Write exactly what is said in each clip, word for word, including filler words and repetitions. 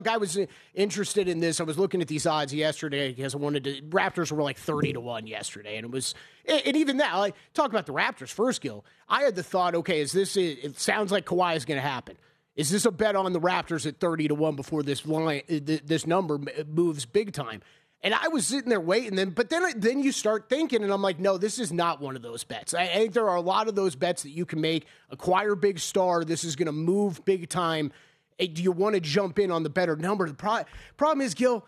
I was interested in this. I was looking at these odds yesterday because I wanted to. Raptors were like thirty to one yesterday, and it was. And even that, like, talk about the Raptors first, Gil. I had the thought, okay, is this? It sounds like Kawhi is going to happen. Is this a bet on the Raptors at thirty to one before this line, this number moves big time? And I was sitting there waiting, then, but then then you start thinking, and I'm like, no, this is not one of those bets. I, I think there are a lot of those bets that you can make. Acquire big star. This is going to move big time. Do you want to jump in on the better number? The pro- problem is, Gil,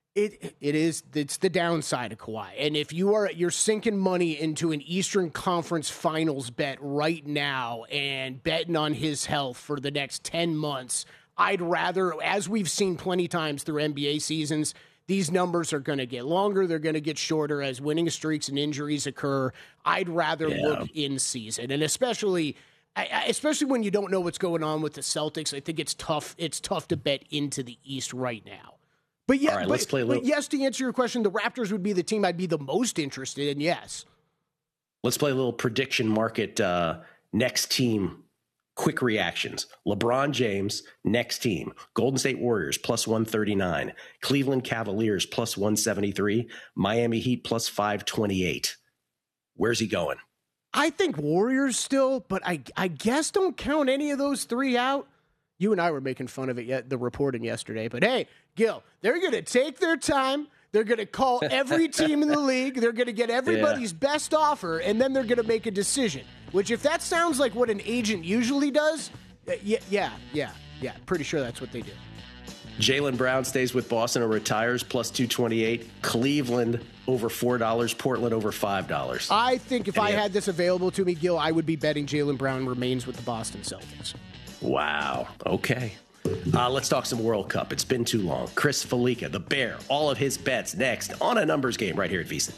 it it is it's the downside of Kawhi. And if you are you're sinking money into an Eastern Conference Finals bet right now and betting on his health for the next ten months, I'd rather, as we've seen plenty times through N B A seasons, these numbers are going to get longer. They're going to get shorter as winning streaks and injuries occur. I'd rather yeah. look in season, and especially. I, especially when you don't know what's going on with the Celtics, I think it's tough. It's tough to bet into the East right now. But yeah, All right, but, let's play a little. But yes, to answer your question, the Raptors would be the team I'd be the most interested in. Yes. Let's play a little prediction market. Uh, next team, quick reactions. LeBron James, next team. Golden State Warriors plus one thirty-nine. Cleveland Cavaliers plus one seventy-three. Miami Heat plus five twenty-eight. Where's he going? I think Warriors still, but I I guess don't count any of those three out. You and I were making fun of it yet the reporting yesterday, but hey, Gil, they're going to take their time. They're going to call every team in the league. They're going to get everybody's yeah. best offer, and then they're going to make a decision. Which, if that sounds like what an agent usually does, yeah, yeah, yeah, yeah, pretty sure that's what they do. Jaylen Brown stays with Boston or retires, plus two twenty-eight. Cleveland over four dollars. Portland over five dollars. I think if and I had, had this available to me, Gil, I would be betting Jaylen Brown remains with the Boston Celtics. Wow. Okay. Uh, let's talk some World Cup. It's been too long. Chris Felica, the Bear, all of his bets next on a numbers game right here at VSiN.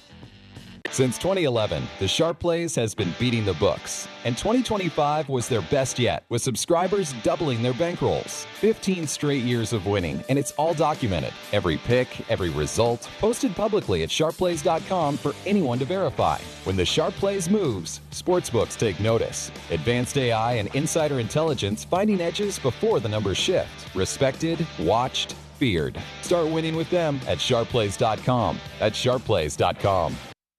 Since twenty eleven, the Sharp Plays has been beating the books, and twenty twenty-five was their best yet, with subscribers doubling their bankrolls. fifteen straight years of winning, and it's all documented. Every pick, every result, posted publicly at sharp plays dot com for anyone to verify. When the Sharp Plays moves, sportsbooks take notice. Advanced A I and insider intelligence finding edges before the numbers shift. Respected, watched, feared. Start winning with them at sharp plays dot com. That's sharp plays dot com.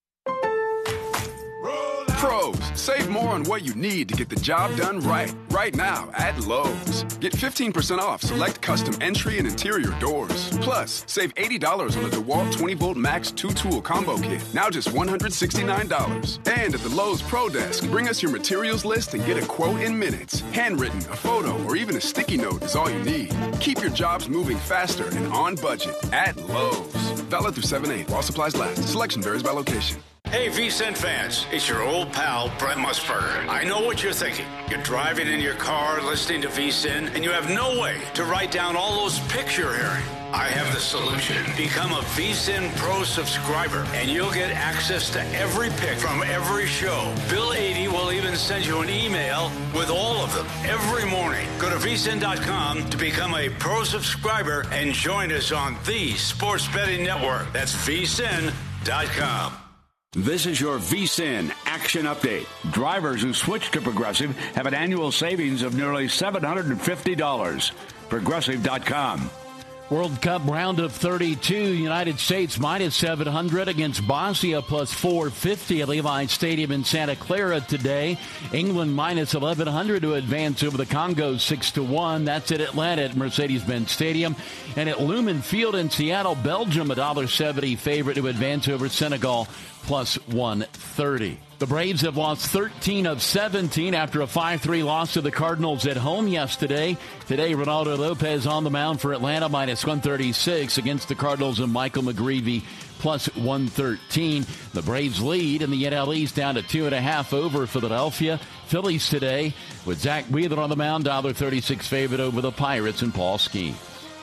Pros, save more on what you need to get the job done right. Right now at Lowe's. Get fifteen percent off select custom entry and interior doors. Plus, save eighty dollars on the DeWalt twenty volt Max two tool combo kit. Now just one hundred sixty-nine dollars. And at the Lowe's Pro Desk, bring us your materials list and get a quote in minutes. Handwritten, a photo, or even a sticky note is all you need. Keep your jobs moving faster and on budget at Lowe's. Valid through seven eight while supplies last. Selection varies by location. Hey, VSiN fans, it's your old pal, Brent Musburger. I know what you're thinking. You're driving in your car, listening to VSiN, and you have no way to write down all those picks you're hearing. I have the solution. Become a VSiN Pro subscriber, and you'll get access to every pick from every show. Bill eighty will even send you an email with all of them every morning. Go to V S I N dot com to become a Pro subscriber and join us on the Sports Betting Network. That's V S I N dot com. This is your VSiN Action Update. Drivers who switch to Progressive have an annual savings of nearly seven hundred fifty dollars. Progressive dot com. World Cup round of thirty-two, United States minus seven hundred against Bosnia plus four fifty at Levi Stadium in Santa Clara today. England minus eleven hundred to advance over the Congo six to one. That's at Atlanta at Mercedes-Benz Stadium. And at Lumen Field in Seattle, Belgium, a one dollar seventy favorite to advance over Senegal plus one thirty. The Braves have lost thirteen of seventeen after a five three loss to the Cardinals at home yesterday. Today, Ronaldo Lopez on the mound for Atlanta, minus one thirty-six against the Cardinals and Michael McGreevy, plus one thirteen. The Braves lead in the N L East down to two and a half over Philadelphia. Phillies today with Zach Wheeler on the mound, one dollar thirty-six favorite over the Pirates and Paul Skeens.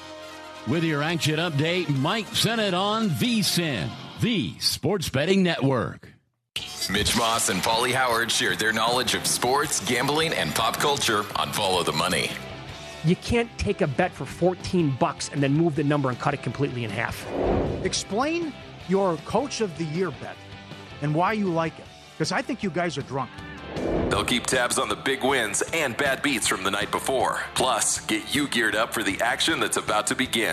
With your action update, Mike Sennett on VSiN, the Sports Betting Network. Mitch Moss and Paulie Howard share their knowledge of sports, gambling, and pop culture on Follow the Money. You can't take a bet for fourteen bucks and then move the number and cut it completely in half. Explain your Coach of the Year bet and why you like it, because I think you guys are drunk. They'll keep tabs on the big wins and bad beats from the night before. Plus, get you geared up for the action that's about to begin.